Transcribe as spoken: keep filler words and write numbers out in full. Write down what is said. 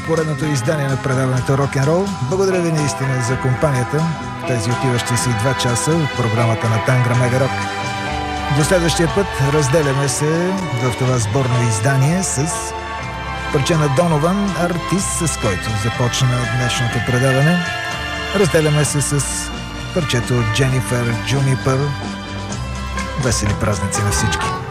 поредното издание на предаването Рок-н-рол. Благодаря ви наистина за компанията в тези отиващи си два часа от програмата на Тангра Мега Рок. До следващия път разделяме се в това сборно издание с парче на Донован, артист, с който започна днешното предаване. Разделяме се с парчето Дженифър Джунипър. Весели празници на всички!